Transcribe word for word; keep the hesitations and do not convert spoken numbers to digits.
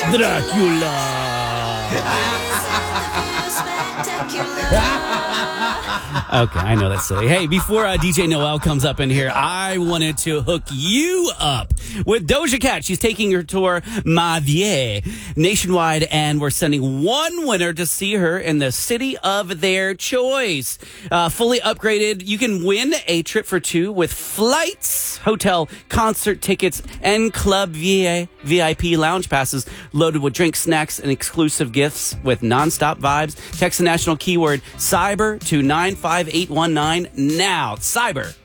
Okay, I know that's silly. Hey, before uh, D J Noel comes up in here, I wanted to hook you up with Doja Cat. She's taking her tour Ma Vie nationwide, and we're sending one winner to see her in the city of their choice. Uh, fully upgraded, you can win a trip for two with flights, hotel, concert tickets, and Club V I P lounge passes loaded with drinks, snacks, and exclusive gifts with nonstop vibes. Text the national keyword cyber to nine five eight one nine now. Cyber.